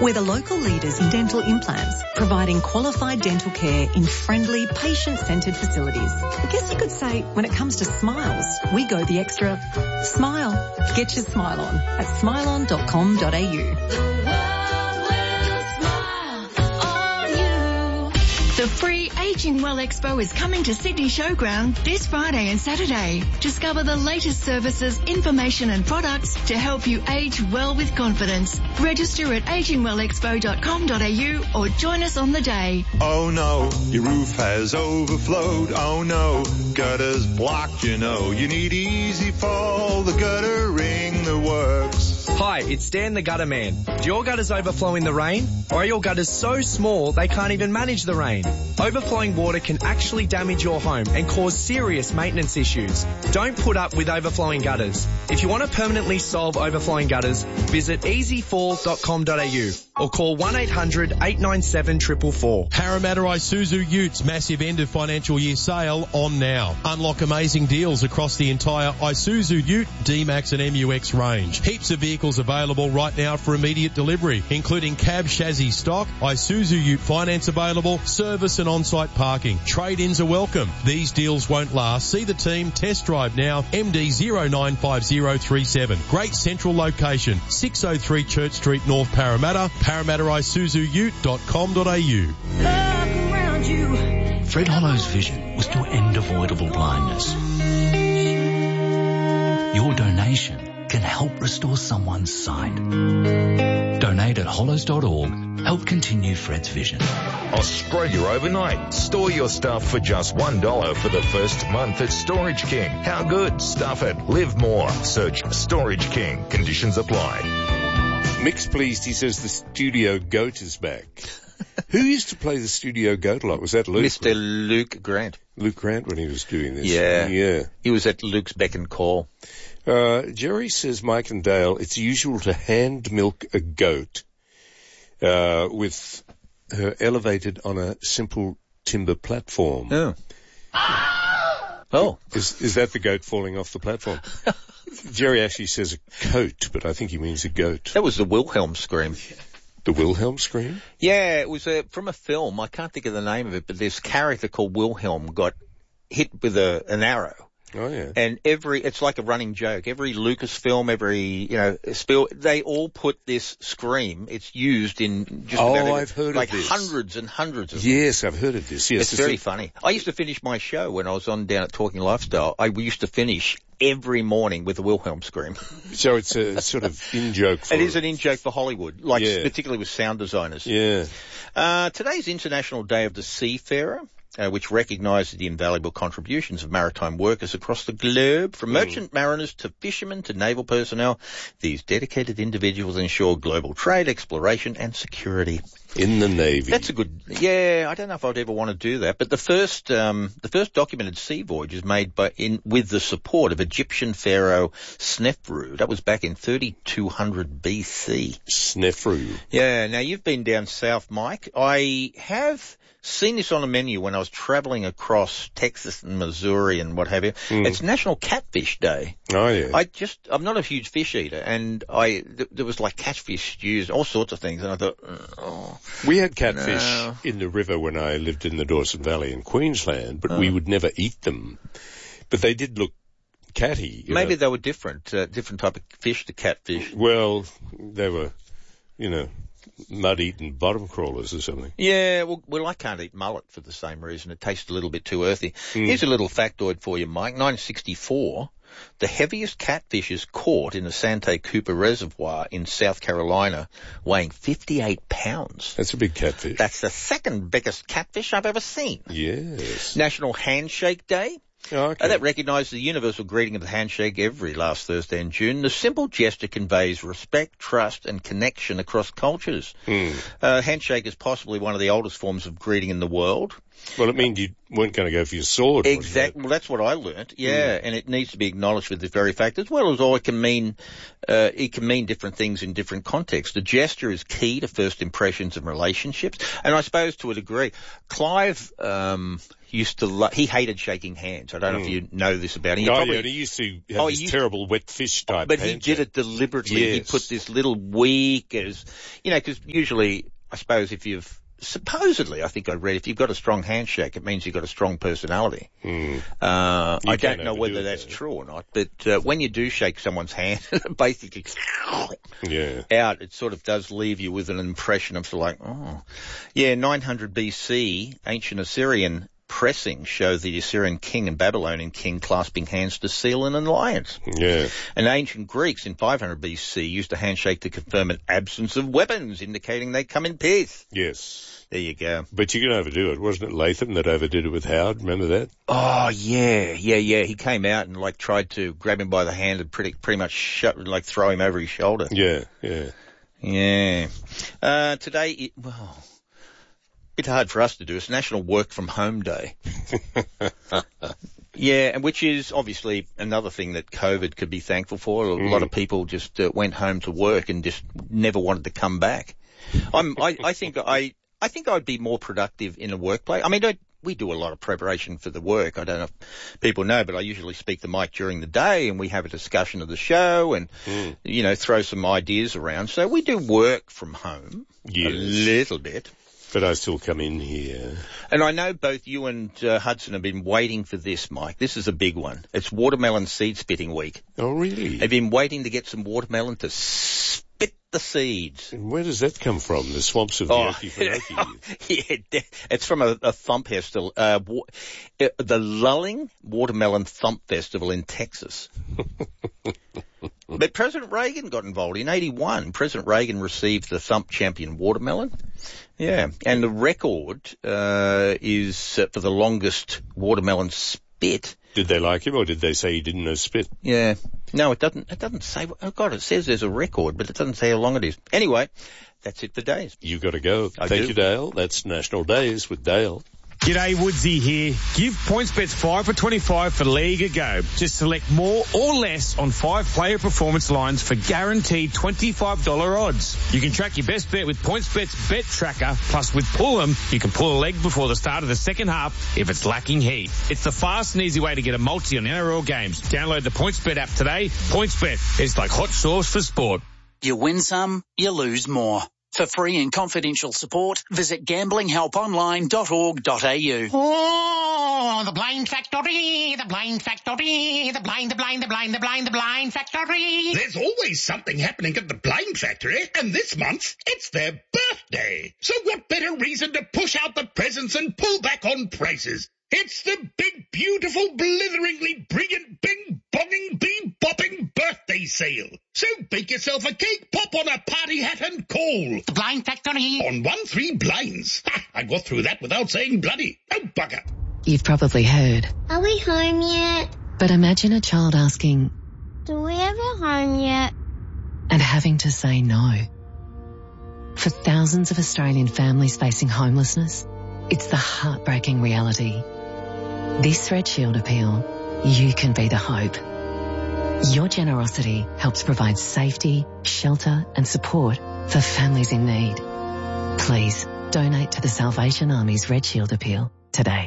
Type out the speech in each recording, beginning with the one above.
We're the local leaders in dental implants, providing qualified dental care in friendly, patient-centred facilities. I guess you could say, when it comes to smiles, we go the extra smile. Get your smile on at smileon.com.au. The free Ageing Well Expo is coming to Sydney Showground this Friday and Saturday. Discover the latest services, information and products to help you age well with confidence. Register at agingwellexpo.com.au or join us on the day. Oh no, your roof has overflowed. Oh no, gutters blocked, you know. You need Easy Fall, the gutter ring that works. Hi, it's Dan the Gutter Man. Do your gutters overflow in the rain? Or are your gutters so small they can't even manage the rain? Overflowing water can actually damage your home and cause serious maintenance issues. Don't put up with overflowing gutters. If you want to permanently solve overflowing gutters, visit easyfall.com.au or call 1-800-897-444. Parramatta Isuzu Utes massive end of financial year sale on now. Unlock amazing deals across the entire Isuzu Ute, D-Max and MUX range. Heaps of vehicles available right now for immediate delivery, including cab chassis stock, Isuzu Ute finance available, service and on-site parking. Trade-ins are welcome. These deals won't last. See the team, test drive now, MD095037. Great central location, 603 Church Street, North Parramatta, parramattaisuzuute.com.au. Fred Hollow's vision was to end avoidable blindness. Your donation can help restore someone's sight. Donate at hollows.org. Help continue Fred's vision. Australia overnight. Store your stuff for just $1 for the first month at Storage King. How good? Stuff it. Live more. Search Storage King. Conditions apply. Mick's pleased. He says the Studio Goat is back. Who used to play the Studio Goat a lot? Was that Luke? Mr. Luke Grant. Luke Grant when he was doing this. Yeah. He was at Luke's beck and call. Jerry says, Mike and Dale, it's usual to hand milk a goat with her elevated on a simple timber platform. Oh. Oh. Is that the goat falling off the platform? Jerry actually says a coat, but I think he means a goat. That was the Wilhelm scream. The Wilhelm scream? Yeah, it was from a film. I can't think of the name of it, but this character called Wilhelm got hit with an arrow. Oh, yeah. And it's like a running joke. Every Lucasfilm, they all put this scream. It's used in just about I've heard like of this. hundreds and hundreds of Yes, I've heard of this. Yes, it's very funny. I used to finish my show when I was on down at Talking Lifestyle. We used to finish every morning with the Wilhelm scream. So it's a sort of in-joke for... It is an in-joke for Hollywood, particularly with sound designers. Yeah. Today's International Day of the Seafarer. Which recognises the invaluable contributions of maritime workers across the globe, from merchant mariners to fishermen to naval personnel. These dedicated individuals ensure global trade, exploration and security. In the Navy. That's a good, I don't know if I'd ever want to do that, but the first documented sea voyage is made with the support of Egyptian pharaoh Snefru. That was back in 3200 BC. Snefru. Yeah, now you've been down south, Mike. I have seen this on a menu when I was travelling across Texas and Missouri and what have you. It's National Catfish Day. Oh, yeah. I'm not a huge fish eater, and there was like catfish stews, all sorts of things, and I thought, We had catfish in the river when I lived in the Dawson Valley in Queensland, but we would never eat them. But they did look catty. Maybe they were different type of fish to catfish. Well, they were, mud-eaten bottom crawlers or something. Yeah, well, I can't eat mullet for the same reason. It tastes a little bit too earthy. Here's a little factoid for you, Mike. 1964, the heaviest catfish is caught in the Sante Cooper Reservoir in South Carolina, weighing 58 pounds. That's a big catfish. That's the second biggest catfish I've ever seen. Yes. National Handshake Day. Oh, okay. That recognises the universal greeting of the handshake every last Thursday in June. The simple gesture conveys respect, trust and connection across cultures. Handshake is possibly one of the oldest forms of greeting in the world. Well, it means you weren't going to go for your sword. Exactly. Well, that's what I learnt. Yeah, and it needs to be acknowledged with this very fact, as well as it can mean different things in different contexts. The gesture is key to first impressions and relationships, and I suppose to a degree, Clive he hated shaking hands. I don't know if you know this about him. He used to have this terrible wet fish type. But he did it deliberately. Yes. He put this little weak because usually, I suppose supposedly, I think I read, if you've got a strong handshake, it means you've got a strong personality. I don't know whether that's true or not, but when you do shake someone's hand, basically out, it sort of does leave you with an impression of 900 BC, ancient Assyrian pressing show the Assyrian king and Babylonian king clasping hands to seal an alliance. Yeah. And ancient Greeks in 500 BC used a handshake to confirm an absence of weapons, indicating they come in peace. Yes. There you go. But you can overdo it. Wasn't it Latham that overdid it with Howard? Remember that? Oh, yeah. He came out and tried to grab him by the hand and pretty much throw him over his shoulder. Yeah. Today, bit hard for us to do. It's National Work from Home Day. Yeah, and which is obviously another thing that COVID could be thankful for. A lot of people just went home to work and just never wanted to come back. I think I'd be more productive in a workplace. I mean, we do a lot of preparation for the work. I don't know if people know, but I usually speak the mic during the day and we have a discussion of the show and, throw some ideas around. So we do work from home a little bit. But I still come in here. And I know both you and Hudson have been waiting for this, Mike. This is a big one. It's watermelon seed spitting week. Oh, really? They've been waiting to get some watermelon to spit the seeds. And where does that come from? The swamps of the Okefenokee? Yeah, it's from a thump festival, the Lulling Watermelon Thump Festival in Texas. But President Reagan got involved. In 1981, President Reagan received the Thump Champion Watermelon. Yeah, and the record is for the longest watermelon spit. Did they like him, or did they say he didn't know spit? Yeah. No, it doesn't say. Oh, God, it says there's a record, but it doesn't say how long it is. Anyway, that's it for Days. You got to go. Thank you, Dale. That's National Days with Dale. G'day, Woodsy here. Give PointsBets 5 for 25 for League a go. Just select more or less on 5 player performance lines for guaranteed $25 odds. You can track your best bet with PointsBet's Bet Tracker. Plus, with Pull'em, you can pull a leg before the start of the second half if it's lacking heat. It's the fast and easy way to get a multi on NRL games. Download the PointsBet app today. PointsBet, it's like hot sauce for sport. You win some, you lose more. For free and confidential support, visit gamblinghelponline.org.au. Oh, the blind factory, the blind factory, the blind factory. There's always something happening at the blind factory, and this month, it's their birthday. So what better reason to push out the presents and pull back on prices? It's the big, beautiful, blitheringly brilliant, bing-bonging, bee-bopping birthday sale. So bake yourself a cake, pop on a party hat and call. The Blind Factory. On 1-3 blinds. Ha, I got through that without saying bloody. Oh, bugger. You've probably heard. Are we home yet? But imagine a child asking, do we have a home yet? And having to say no. For thousands of Australian families facing homelessness, it's the heartbreaking reality. This Red Shield appeal, you can be the hope. Your generosity helps provide safety, shelter and support for families in need. Please donate to the Salvation Army's Red Shield appeal today.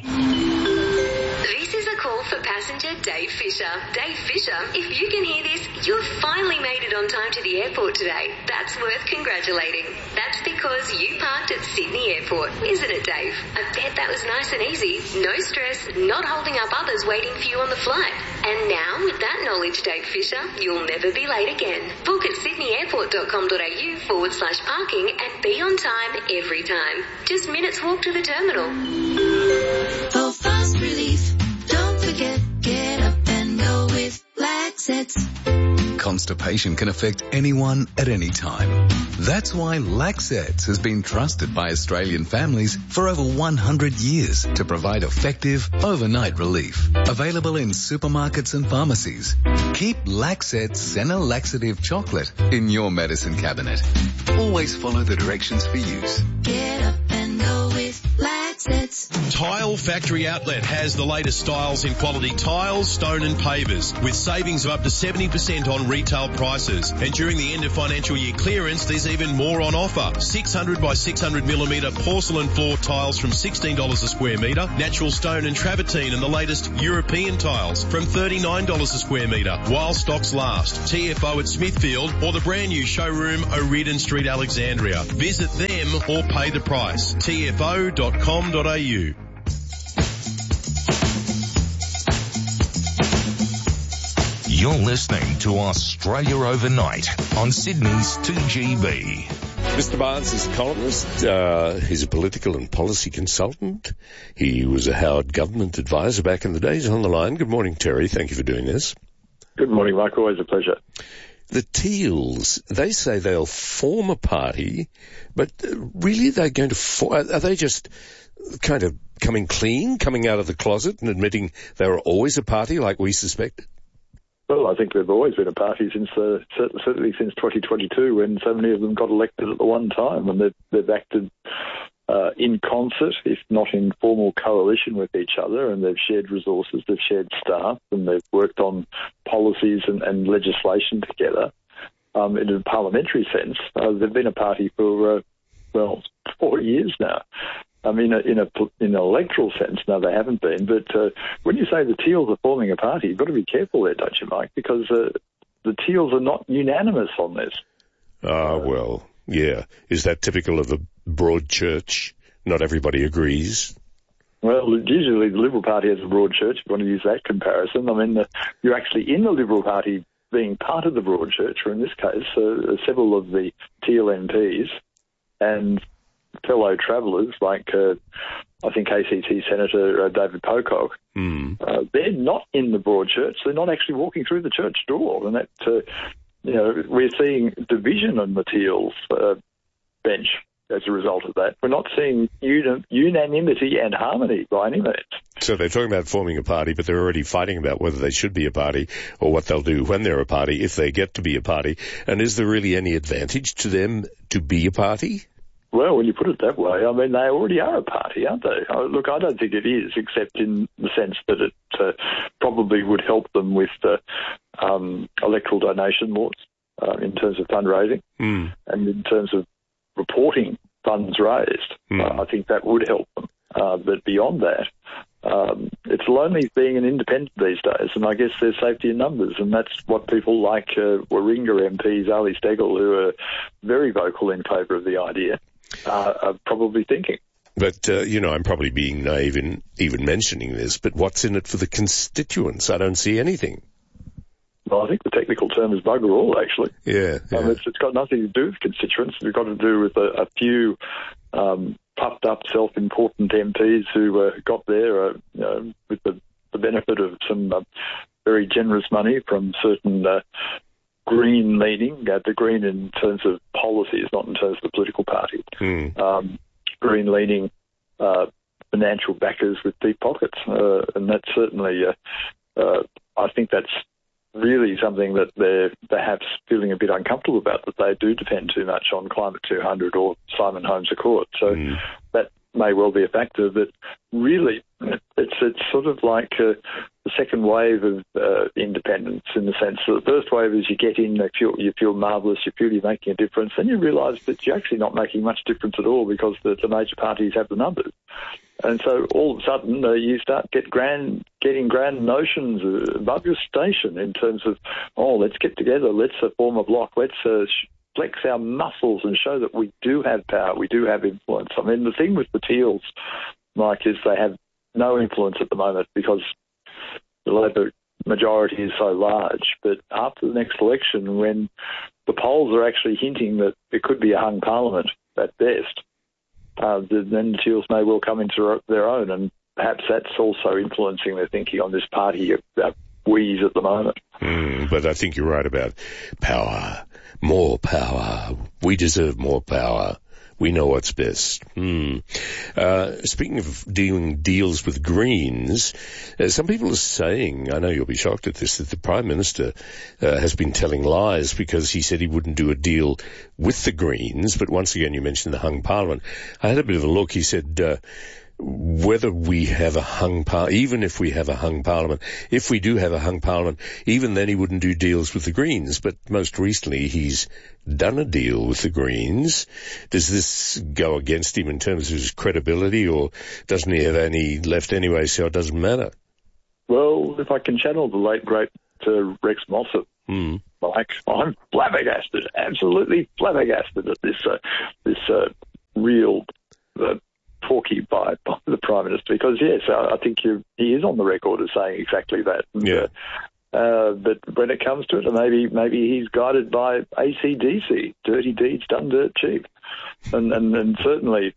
This is a call for passenger Dave Fisher. Dave Fisher, if you can hear this, you've finally made it on time to the airport today. That's worth congratulating. That's because you parked at Sydney Airport, isn't it, Dave? I bet that was nice and easy. No stress, not holding up others waiting for you on the flight. And now, with that knowledge, Dave Fisher, you'll never be late again. Book at sydneyairport.com.au/parking and be on time every time. Just minutes walk to the terminal. For fast relief, don't forget, get up and go with Laxets. Constipation can affect anyone at any time. That's why Laxets has been trusted by Australian families for over 100 years to provide effective overnight relief. Available in supermarkets and pharmacies. Keep Laxets Senna Laxative Chocolate in your medicine cabinet. Always follow the directions for use. Get up and go with Laxets. Tile Factory Outlet has the latest styles in quality tiles, stone and pavers with savings of up to 70% on retail prices. And during the end of financial year clearance, there's even more on offer. 600 by 600 millimetre porcelain floor tiles from $16 a square metre, natural stone and travertine and the latest European tiles from $39 a square metre while stocks last. TFO at Smithfield or the brand new showroom O'Riordan Street, Alexandria. Visit them or pay the price. tfo.com.au. You're listening to Australia Overnight on Sydney's 2GB. Mr. Barnes is a columnist. He's a political and policy consultant. He was a Howard government advisor back in the days. On the line. Good morning, Terry. Thank you for doing this. Good morning, Mike. Always a pleasure. The Teals, they say they'll form a party, but really they're going to are they just kind of coming clean, coming out of the closet and admitting they were always a party like we suspected? Well, I think they've always been a party since certainly since 2022, when so many of them got elected at the one time, and they've acted in concert, if not in formal coalition with each other, and they've shared resources, they've shared staff, and they've worked on policies and legislation together. In a parliamentary sense, they've been a party for 4 years now. In an electoral sense, no, they haven't been. But when you say the Teals are forming a party, you've got to be careful there, don't you, Mike? Because the Teals are not unanimous on this. Well, yeah. Is that typical of a broad church? Not everybody agrees. Well, usually the Liberal Party has a broad church, if you want to use that comparison. I mean, you're actually in the Liberal Party being part of the broad church, or in this case, several of the Teal MPs and fellow travellers like, I think, ACT Senator David Pocock, they're not in the broad church. They're not actually walking through the church door. And that, we're seeing division on the Teals bench as a result of that. We're not seeing unanimity and harmony by any means. So they're talking about forming a party, but they're already fighting about whether they should be a party or what they'll do when they're a party, if they get to be a party. And is there really any advantage to them to be a party? Well, when you put it that way, I mean, they already are a party, aren't they? Look, I don't think it is, except in the sense that it probably would help them with electoral donation laws in terms of fundraising and in terms of reporting funds raised. I think that would help them. But beyond that, it's lonely being an independent these days, and I guess there's safety in numbers, and that's what people like Warringah MP Ali Steggall, who are very vocal in favour of the idea, are probably thinking. But, I'm probably being naive in even mentioning this, but what's in it for the constituents? I don't see anything. Well, I think the technical term is bugger all, actually. Yeah. It's got nothing to do with constituents. It's got to do with a few puffed up, self-important MPs who got there with the benefit of some very generous money from certain green leaning, the green in terms of policies, not in terms of the political party, green leaning financial backers with deep pockets. And that's certainly, I think that's really something that they're perhaps feeling a bit uncomfortable about, that they do depend too much on Climate 200 or Simon Holmes Accord. So that may well be a factor, but really it's sort of like the second wave of independence, in the sense that the first wave is you get in, you feel marvellous, you feel you're making a difference, then you realise that you're actually not making much difference at all, because the major parties have the numbers. And so all of a sudden you start getting grand notions above your station in terms of, let's get together, let's form a bloc, let's flex our muscles and show that we do have power, we do have influence. I mean, the thing with the Teals, Mike, is they have no influence at the moment because the Labor majority is so large. But after the next election, when the polls are actually hinting that it could be a hung parliament at best, then the Teals may well come into their own, and perhaps that's also influencing their thinking on this party wheeze at the moment. But I think you're right about power. More power. We deserve more power. We know what's best. Speaking of doing deals with Greens, some people are saying, I know you'll be shocked at this, that the Prime Minister has been telling lies, because he said he wouldn't do a deal with the Greens. But once again, you mentioned the hung parliament. I had a bit of a look. He said whether we have a hung even if we have a hung parliament, if we do have a hung parliament, even then he wouldn't do deals with the Greens. But most recently he's done a deal with the Greens. Does this go against him in terms of his credibility, or doesn't he have any left anyway, so it doesn't matter? Well, if I can channel the late great Rex Mossop, Mike, I'm flabbergasted, absolutely flabbergasted at this real talkie by the Prime Minister, because yes, I think he is on the record as saying exactly that. And, but when it comes to it, maybe he's guided by AC/DC, dirty deeds done dirt cheap, and certainly,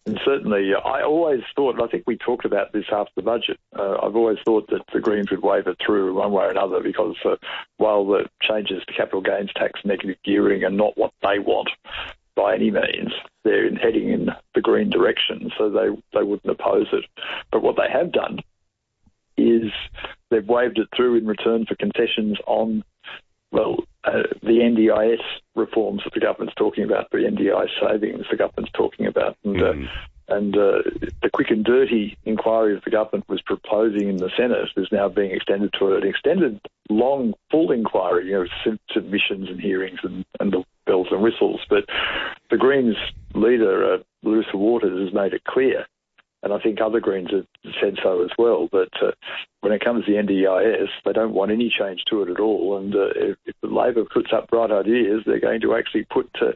I always thought, and I think we talked about this after the budget, I've always thought that the Greens would wave it through one way or another, because while the changes to capital gains tax, negative gearing are not what they want by any means, they're heading in the green direction, so they wouldn't oppose it. But what they have done is they've waved it through in return for concessions on, the NDIS reforms that the government's talking about, the NDIS savings the government's talking about, and the quick and dirty inquiry that the government was proposing in the Senate is now being extended to an extended, long, full inquiry, submissions and hearings and the bells and whistles. But the Greens leader, Larissa Waters, has made it clear, and I think other Greens have said so as well, that when it comes to the NDIS, they don't want any change to it at all. And if the Labor puts up bright ideas, they're going to actually put an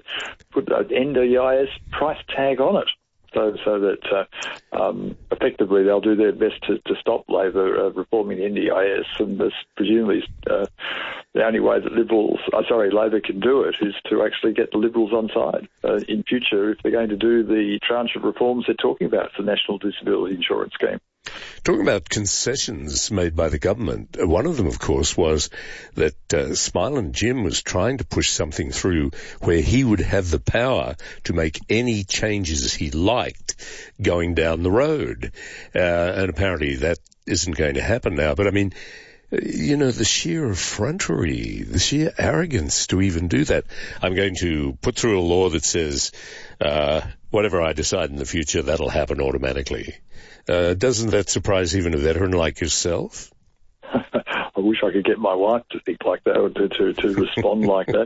NDIS price tag on it. So that effectively they'll do their best to stop Labor reforming the NDIS, and this presumably the only way that Labor can do it is to actually get the Liberals on side in future if they're going to do the tranche of reforms they're talking about for the National Disability Insurance Scheme. Talking about concessions made by the government, one of them, of course, was that Smiling Jim was trying to push something through where he would have the power to make any changes he liked going down the road. And apparently that isn't going to happen now. But I mean, the sheer effrontery, the sheer arrogance to even do that. I'm going to put through a law that says, whatever I decide in the future, that'll happen automatically. Doesn't that surprise even a veteran like yourself? I wish I could get my wife to think like that, or to respond like that.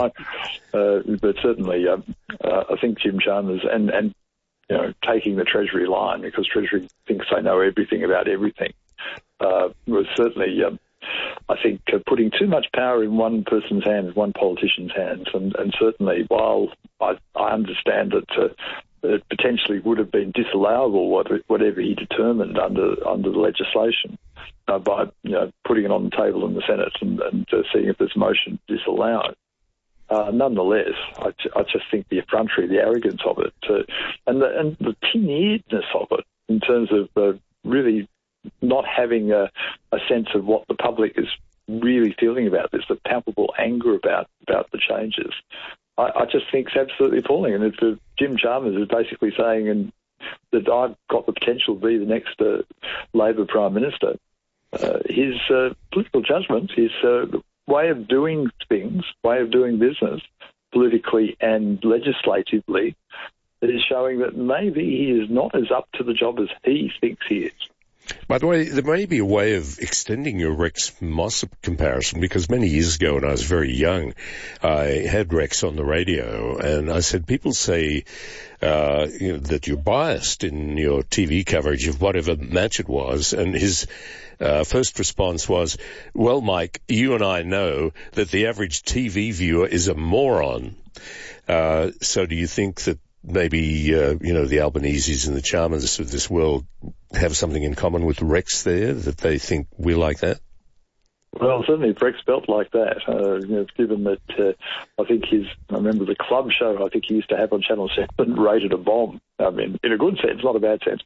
But certainly, I think Jim Chalmers and taking the Treasury line, because Treasury thinks they know everything about everything, was certainly, I think, putting too much power in one person's hands, one politician's hands, and certainly, while I understand that. It potentially would have been disallowable, whatever he determined under the legislation, by putting it on the table in the Senate and seeing if this motion disallowed. Nonetheless, I just think the effrontery, the arrogance of it, and the tin-earedness of it, in terms of really not having a sense of what the public is really feeling about this, the palpable anger about the changes. I just think it's absolutely appalling. And if Jim Chalmers is basically saying that I've got the potential to be the next Labor Prime Minister, his political judgment, his way of doing things, way of doing business, politically and legislatively, is showing that maybe he is not as up to the job as he thinks he is. By the way, there may be a way of extending your Rex Mossop comparison, because many years ago when I was very young, I had Rex on the radio, and I said, people say that you're biased in your TV coverage of whatever match it was, and his first response was, well, Mike, you and I know that the average TV viewer is a moron. So do you think that maybe, the Albaneses and the Chalmers of this world have something in common with Rex there, that they think we're like that? Well, certainly if Rex felt like that, given that I think I remember the club show I think he used to have on Channel 7 rated a bomb. I mean, in a good sense, not a bad sense.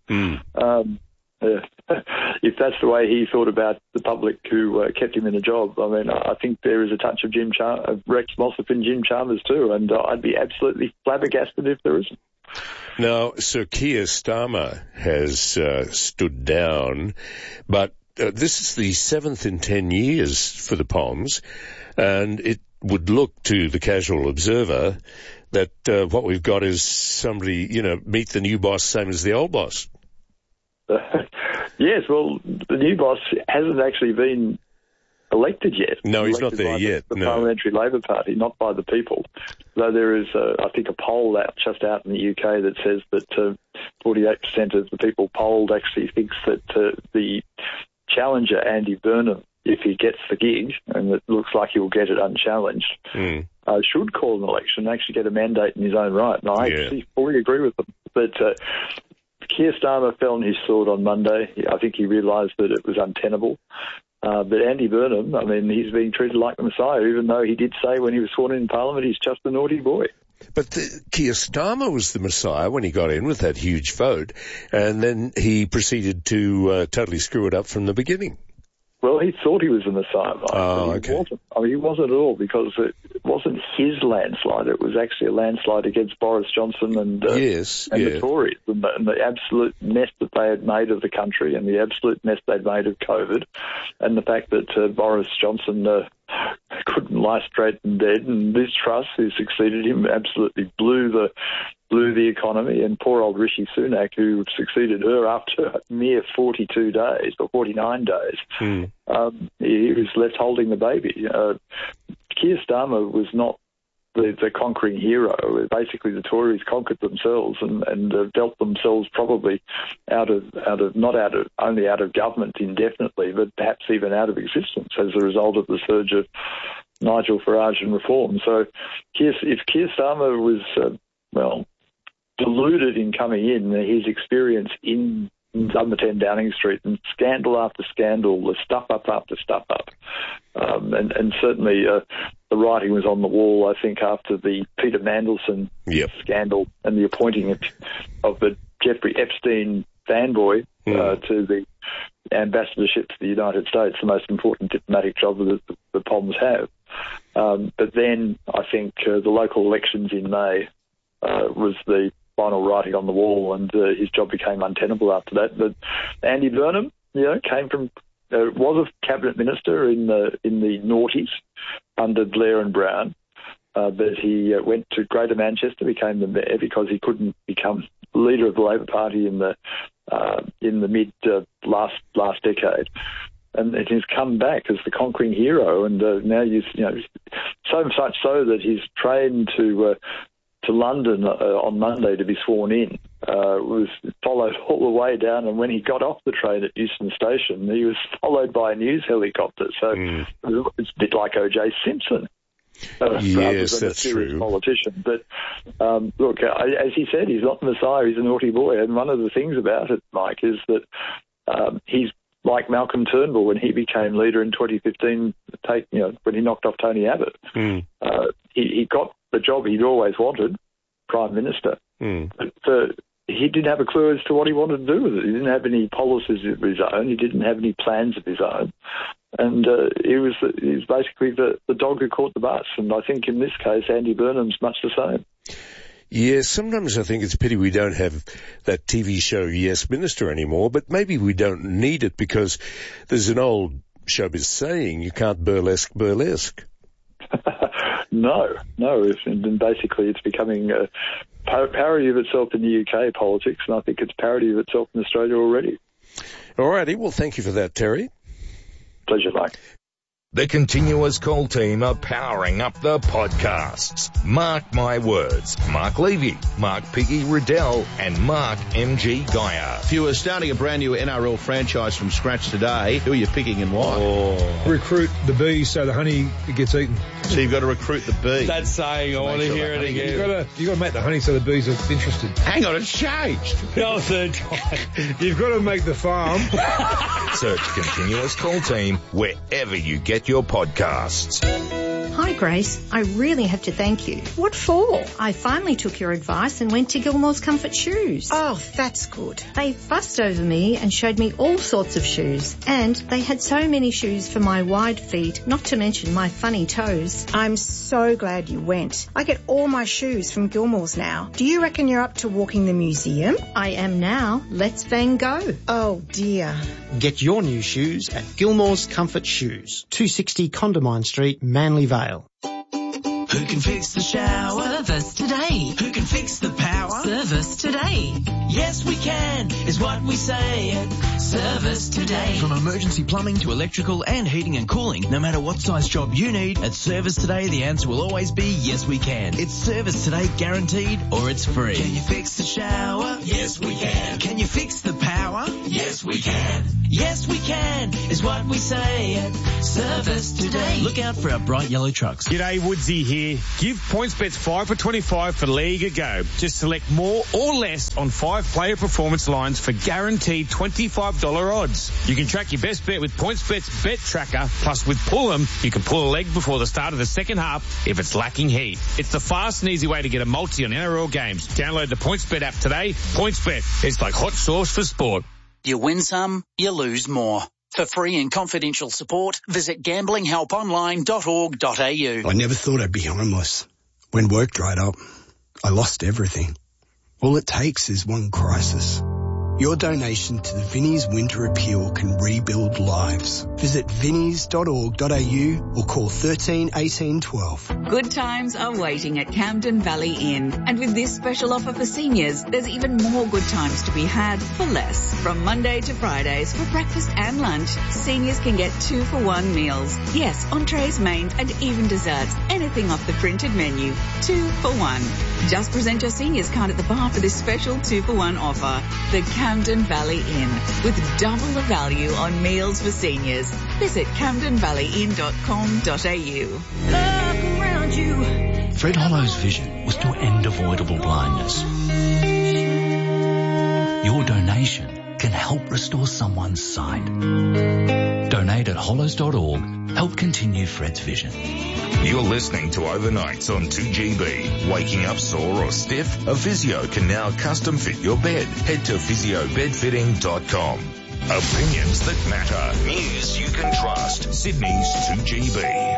If that's the way he thought about the public who kept him in a job, I mean, I think there is a touch of Rex Mossop in Jim Chalmers too, and I'd be absolutely flabbergasted if there isn't. Now, Sir Keir Starmer has stood down, but this is the 7th in 10 years for the Poms, and it would look to the casual observer that what we've got is somebody, meet the new boss, same as the old boss. Yes, well, the new boss hasn't actually been elected yet. No, he's not there yet. The Parliamentary Labor Party, not by the people. Though there is, I think, a poll out in the UK that says that 48% of the people polled actually thinks that the challenger, Andy Burnham, if he gets the gig, and it looks like he'll get it unchallenged, should call an election and actually get a mandate in his own right. And I actually fully agree with them. But Keir Starmer fell on his sword on Monday. I think he realised that it was untenable. But Andy Burnham, I mean, he's being treated like the Messiah, even though he did say when he was sworn in Parliament he's just a naughty boy. But Keir Starmer was the Messiah when he got in with that huge vote, and then he proceeded to totally screw it up from the beginning. Well, he thought he was the Messiah, Mike, but he wasn't. I mean, he wasn't at all, because it wasn't his landslide. It was actually a landslide against Boris Johnson and the Tories, and the absolute mess that they had made of the country, and the absolute mess they'd made of COVID, and the fact that Boris Johnson couldn't lie straight in bed, and Liz Truss, who succeeded him, absolutely blew the economy, and poor old Rishi Sunak, who succeeded her after a mere 42 days or 49 days, he was left holding the baby. Keir Starmer was not the conquering hero. Basically, the Tories conquered themselves and dealt themselves probably out of only out of government indefinitely, but perhaps even out of existence as a result of the surge of Nigel Farage and reform. So, if Keir Starmer was deluded in coming in, his experience in number 10 Downing Street, and scandal after scandal, the stuff up after stuff up. And certainly the writing was on the wall, I think, after the Peter Mandelson scandal and the appointing of the Jeffrey Epstein fanboy to the ambassadorship to the United States, the most important diplomatic job that the Poms have. But then I think the local elections in May was the final writing on the wall, and his job became untenable after that. But Andy Burnham, came from was a cabinet minister in the noughties under Blair and Brown, but he went to Greater Manchester, became the mayor because he couldn't become leader of the Labor Party in the mid last decade. And he's come back as the conquering hero, and now so much so that he's trained to London on Monday to be sworn in, was followed all the way down, and when he got off the train at Euston Station, he was followed by a news helicopter. So it's a bit like O.J. Simpson. Yes, that's true. Politician. But look, as he said, he's not the Messiah, he's a naughty boy. And one of the things about it, Mike, is that he's like Malcolm Turnbull when he became leader in 2015, when he knocked off Tony Abbott. He got the job he'd always wanted, Prime Minister. But he didn't have a clue as to what he wanted to do with it. He didn't have any policies of his own. He didn't have any plans of his own. And he was basically the dog who caught the bus. And I think in this case, Andy Burnham's much the same. Yeah, sometimes I think it's a pity we don't have that TV show Yes Minister anymore, but maybe we don't need it because there's an old showbiz saying, you can't burlesque burlesque. No. And basically it's becoming a parody of itself in the UK politics, and I think it's parody of itself in Australia already. All righty. Well, thank you for that, Terry. Pleasure, Mike. The Continuous Call team are powering up the podcasts. Mark my words. Mark Levy, Mark Piggy Riddell, and Mark M.G. Geyer. If you were starting a brand new NRL franchise from scratch today, who are you picking and why? Recruit the bees so the honey gets eaten. So you've got to recruit the bee. That's saying, I want to hear it again. You've got to make the honey so the bees are interested. Hang on, it's changed. No, third time. You've got to make the farm. Search Continuous Call team wherever you get your podcasts. Hi Grace, I really have to thank you. What for? I finally took your advice and went to Gilmore's Comfort Shoes. Oh, that's good. They fussed over me and showed me all sorts of shoes, and they had so many shoes for my wide feet, not to mention my funny toes. I'm so glad you went. I get all my shoes from Gilmore's now. Do you reckon you're up to walking the museum? I am now. Let's Van Gogh. Oh dear. Get your new shoes at Gilmore's Comfort Shoes, 260 Condamine Street, Manly Vale. Who can fix the shower? Service today. Who can fix the power? Service today. Yes, we can, is what we say at Service Today. From emergency plumbing to electrical and heating and cooling, no matter what size job you need, at Service Today the answer will always be yes we can. It's Service Today guaranteed or it's free. Can you fix the shower? Yes, we can. Can you fix the power? Yes, we can. Yes, we can, is what we say at Service Today. Look out for our bright yellow trucks. G'day, Woodsy here. Give PointsBets 5 for 25 for League a go. Just select more or less on 5-player performance lines for guaranteed $25 odds. You can track your best bet with PointsBet's Bet Tracker. Plus, with Pull'em, you can pull a leg before the start of the second half if it's lacking heat. It's the fast and easy way to get a multi on NRL games. Download the PointsBet app today. PointsBet, it's like hot sauce for sport. You win some, you lose more. For free and confidential support, visit gamblinghelponline.org.au. I never thought I'd be homeless. When work dried up, I lost everything. All it takes is one crisis. Your donation to the Vinnie's Winter Appeal can rebuild lives. Visit vinnies.org.au or call 13 18 12. Good times are waiting at Camden Valley Inn. And with this special offer for seniors, there's even more good times to be had for less. From Monday to Fridays for breakfast and lunch, seniors can get 2-for-1 meals. Yes, entrees, mains and even desserts. Anything off the printed menu. 2 for 1. Just present your seniors card at the bar for this special 2-for-1 offer. The Camden Valley Inn, with double the value on meals for seniors. Visit camdenvalleyinn.com.au. Look around you. Fred Hollow's vision was to end avoidable blindness. Your donation can help restore someone's sight. Donate at hollows.org. Help continue Fred's vision. You're listening to Overnights on 2GB. Waking up sore or stiff? A physio can now custom fit your bed. Head to physiobedfitting.com. Opinions that matter. News you can trust. Sydney's 2GB.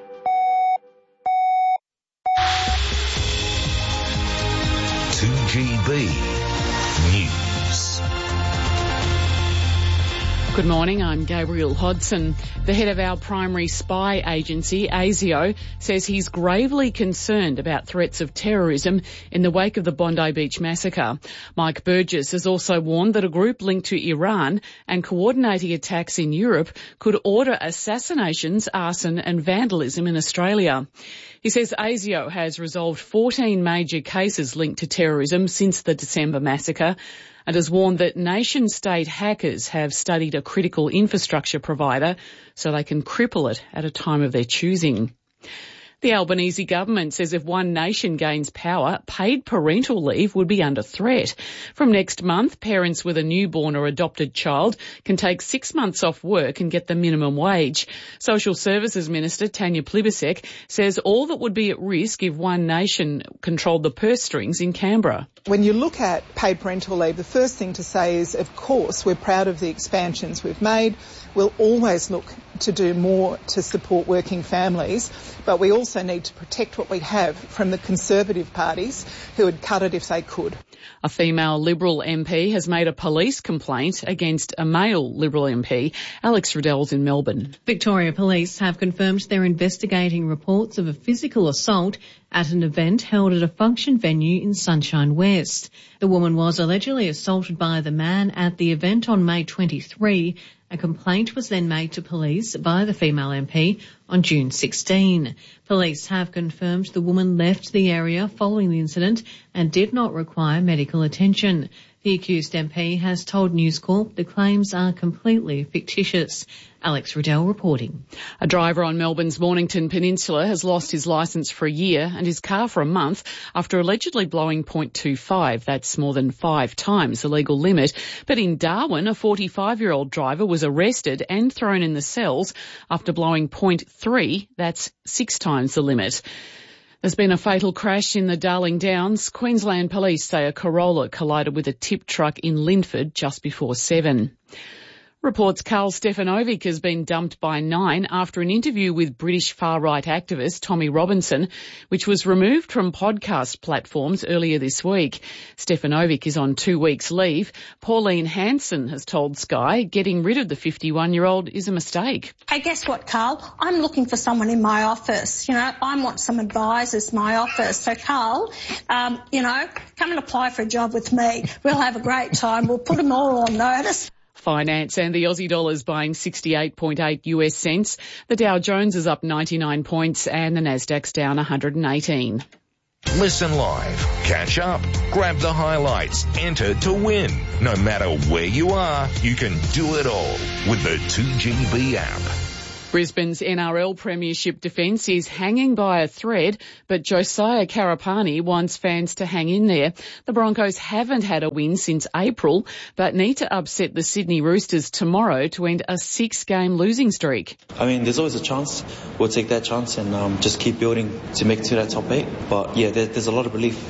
News. Good morning, I'm Gabrielle Hodson. The head of our primary spy agency, ASIO, says he's gravely concerned about threats of terrorism in the wake of the Bondi Beach massacre. Mike Burgess has also warned that a group linked to Iran and coordinating attacks in Europe could order assassinations, arson and vandalism in Australia. He says ASIO has resolved 14 major cases linked to terrorism since the December massacre, and has warned that nation-state hackers have studied a critical infrastructure provider so they can cripple it at a time of their choosing. The Albanese government says if One Nation gains power, paid parental leave would be under threat. From next month, parents with a newborn or adopted child can take 6 months off work and get the minimum wage. Social Services Minister Tanya Plibersek says all that would be at risk if One Nation controlled the purse strings in Canberra. When you look at paid parental leave, the first thing to say is, of course, we're proud of the expansions we've made. We'll always look to do more to support working families, but we also need to protect what we have from the Conservative parties who would cut it if they could. A female Liberal MP has made a police complaint against a male Liberal MP. Alex Riddell's in Melbourne. Victoria Police have confirmed they're investigating reports of a physical assault at an event held at a function venue in Sunshine West. The woman was allegedly assaulted by the man at the event on May 23. A complaint was then made to police by the female MP on June 16. Police have confirmed the woman left the area following the incident and did not require medical attention. The accused MP has told News Corp the claims are completely fictitious. Alex Riddell reporting. A driver on Melbourne's Mornington Peninsula has lost his licence for a year and his car for a month after allegedly blowing .25. That's more than 5 times the legal limit. But in Darwin, a 45-year-old driver was arrested and thrown in the cells after blowing .3. That's 6 times the limit. There's been a fatal crash in the Darling Downs. Queensland Police say a Corolla collided with a tip truck in Linford just before 7. Reports Karl Stefanovic has been dumped by Nine after an interview with British far-right activist Tommy Robinson, which was removed from podcast platforms earlier this week. Stefanovic is on 2 weeks' leave. Pauline Hanson has told Sky getting rid of the 51-year-old is a mistake. Hey, guess what, Karl? I'm looking for someone in my office. I want some advisors in my office. So, Karl, come and apply for a job with me. We'll have a great time. We'll put them all on notice. Finance and the Aussie dollar's buying 68.8 US cents. The Dow Jones is up 99 points and the Nasdaq's down 118. Listen live, catch up, grab the highlights, enter to win. No matter where you are, you can do it all with the 2GB app. Brisbane's NRL Premiership defence is hanging by a thread, but Josiah Karapani wants fans to hang in there. The Broncos haven't had a win since April, but need to upset the Sydney Roosters tomorrow to end a 6-game losing streak. I mean, there's always a chance. We'll take that chance and just keep building to make it to that top 8. But yeah, there's a lot of belief,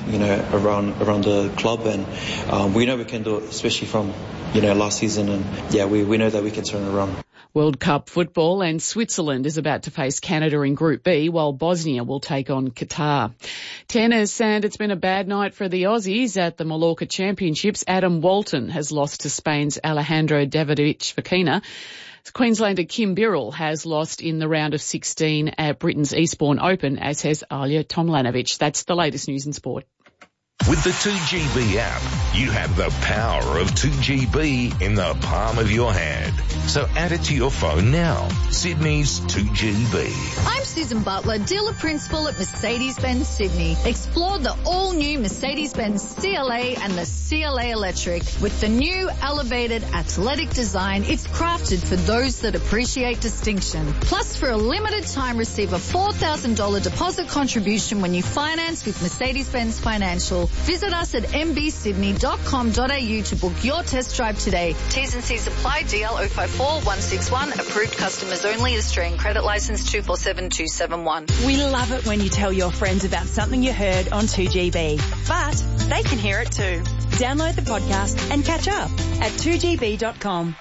around the club, and we know we can do it, especially from, last season. And yeah, we know that we can turn it around. World Cup football, and Switzerland is about to face Canada in Group B, while Bosnia will take on Qatar. Tennis, and it's been a bad night for the Aussies at the Mallorca Championships. Adam Walton has lost to Spain's Alejandro Davidovich Fokina. Queenslander Kim Birrell has lost in the round of 16 at Britain's Eastbourne Open, as has Alja Tomljanovic. That's the latest news in sport. With the 2GB app, you have the power of 2GB in the palm of your hand. So add it to your phone now. Sydney's 2GB. I'm Susan Butler, dealer principal at Mercedes-Benz Sydney. Explore the all-new Mercedes-Benz CLA and the CLA Electric. With the new elevated athletic design, it's crafted for those that appreciate distinction. Plus, for a limited time, receive a $4,000 deposit contribution when you finance with Mercedes-Benz Financial. Visit us at mbsydney.com.au to book your test drive today. T's and C's apply. DL 054161. Approved customers only. Australian credit license 247271. We love it when you tell your friends about something you heard on 2GB. But they can hear it too. Download the podcast and catch up at 2gb.com.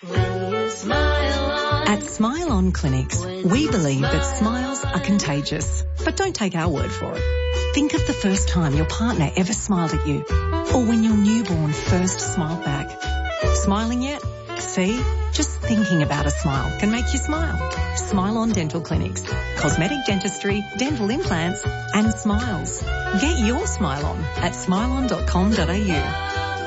At Smile On Clinics, we believe that smiles are contagious. But don't take our word for it. Think of the first time your partner ever smiled at you, or when your newborn first smiled back. Smiling yet? See? Just thinking about a smile can make you smile. Smile On Dental Clinics. Cosmetic dentistry, dental implants, and smiles. Get your smile on at smileon.com.au.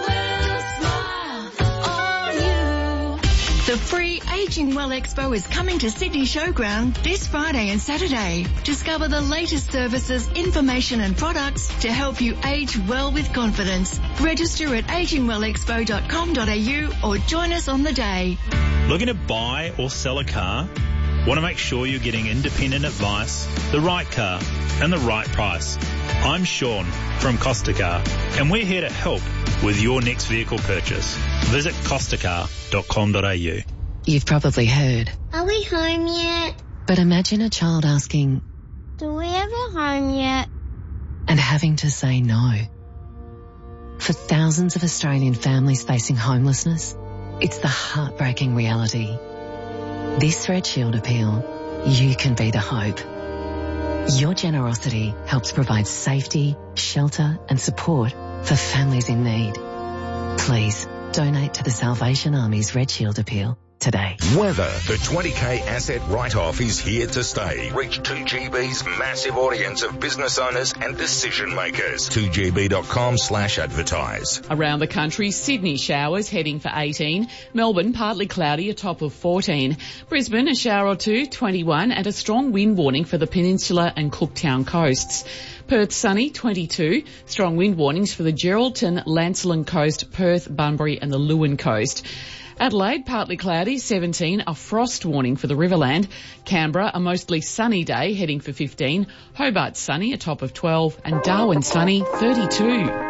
The free Aging Well Expo is coming to Sydney Showground this Friday and Saturday. Discover the latest services, information and products to help you age well with confidence. Register at agingwellexpo.com.au or join us on the day. Looking to buy or sell a car? Want to make sure you're getting independent advice, the right car and the right price? I'm Sean from Costa Car, and we're here to help with your next vehicle purchase. Visit costacar.com.au. You've probably heard. Are we home yet? But imagine a child asking, Do we have a home yet? And having to say no. For thousands of Australian families facing homelessness, it's the heartbreaking reality. This Red Shield appeal, you can be the hope. Your generosity helps provide safety, shelter and support for families in need. Please donate to the Salvation Army's Red Shield appeal today. Weather. The 20K asset write-off is here to stay. Reach 2GB's massive audience of business owners and decision makers. 2gb.com/advertise. Around the country, Sydney showers heading for 18. Melbourne, partly cloudy, a top of 14. Brisbane, a shower or two, 21, and a strong wind warning for the Peninsula and Cooktown coasts. Perth sunny, 22. Strong wind warnings for the Geraldton, Lancelin coast, Perth, Bunbury and the Lewin coast. Adelaide, partly cloudy, 17, a frost warning for the Riverland. Canberra, a mostly sunny day, heading for 15. Hobart sunny, a top of 12, and Darwin sunny, 32.